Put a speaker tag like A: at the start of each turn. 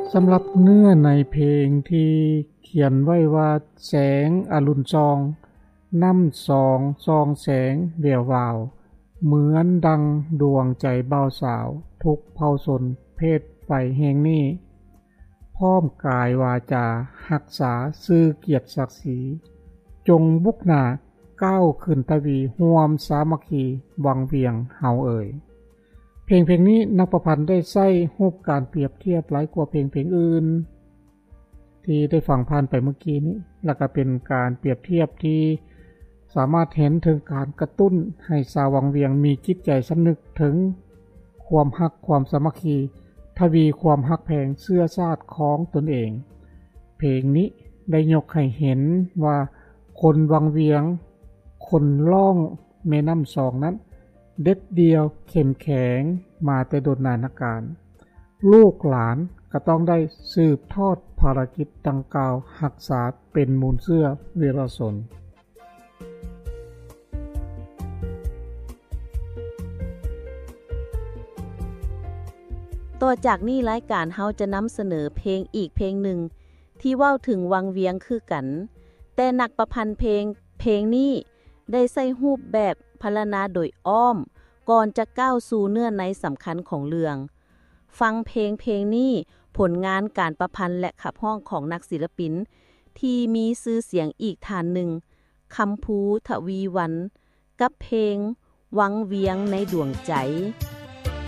A: สำหรับเนื้อในเพลงที่เขียนไว้ว่าแสงอรุณซองน้ำสองซองแสงแวววาวเหมือนดังดวงใจเบาสาวทุกเผ่าชนเพศไฟแห่งนี้พร้อมกายวาจารักษาชื่อเกียรติศักดิ์ศรีจงบุกหน้าก้าวขึ้นทวีร่วมสามัคคีวังเวียงเฮาเอ่ยเพลงนี้นักประพันธ์ได้ใช้รูปการเปรียบเทียบหลายกว่าเพลงอื่นที่ได้ฟังผ่านไปเมื่อกี้นี้แล้วก็เป็นการเปรียบเทียบที่สามารถเห็นถึงการกระตุ้นให้ชาววังเวียงมีจิตใจสำนึกถึงความรักความสามัคคีทวีความรักแพงเชื้อชาติของตนเองเพลงนี้ได้ยกให้เห็นว่าคนวังเวียงคนล่องแม่น้ำสองนั้นเด็ดเดียวเข้มแข็งมาแต่โดนนานการลูกหลานก็ต้องได้สืบทอดภารกิจดังกล่าวรักษาเป็นมูลเสื้อเวรสน
B: ต่อจากนี้รายการเฮาจะนำเสนอเพลงอีกเพลงหนึ่งที่เว้าถึงวังเวียงคือกันแต่นักประพันธ์เพลงนี้ได้ใส่รูปแบบพรรณนาโดยอ้อมก่อนจะก้าวสู่เนื้อในสำคัญของเรื่องฟังเพลงนี้ผลงานการประพันธ์และขับร้องของนักศิลปินที่มีชื่อเสียงอีกฐานหนึ่งคำภูทวีวรรณกับเพลงวังเวียงในดวงใจ